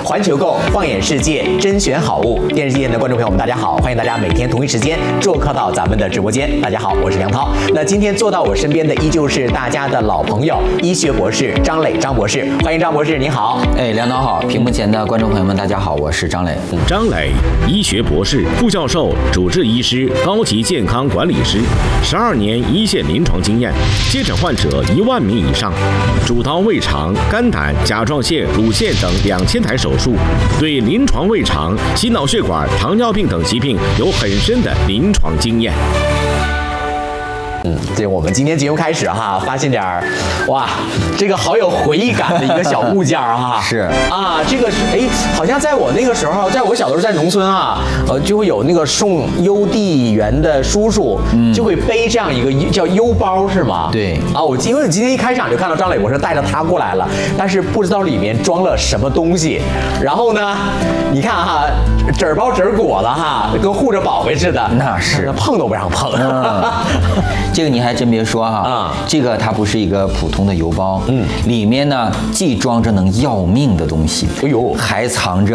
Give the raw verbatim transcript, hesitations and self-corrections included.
环球购放眼世界，甄选好物。电视机前的观众朋友们，大家好，欢迎大家每天同一时间做客到咱们的直播间。大家好，我是梁涛。那今天坐到我身边的依旧是大家的老朋友，医学博士张磊张博士，欢迎张博士，您好。 哎，梁涛好，屏幕前的观众朋友们，大家好，我是张磊。 张磊，医学博士、副教授、主治医师、高级健康管理师，十二年一线临床经验，接诊患者一万名以上，主刀胃肠、肝胆、甲状腺、乳腺等两千台手术，对临床胃肠、心脑血管、糖尿病等疾病有很深的临床经验。 嗯，这我们今天节目开始哈，发现点儿，哇，这个好有回忆感的一个小物件儿哈。 是啊，这个是哎，好像在我那个时候，在我小的时候在农村啊，呃，就会有那个送邮递员的叔叔，嗯、就会背这样一个叫邮包是吗？ 对。 啊，我因为我今天一开场就看到张磊博士带着他过来了，但是不知道里面装了什么东西。然后呢，你看哈，纸儿包纸儿裹的哈，跟护着宝贝似的。 那是碰都不让碰。 嗯这个你还真别说哈，啊，这个它不是一个普通的邮包，嗯，里面呢既装着能要命的东西，哎呦，还藏着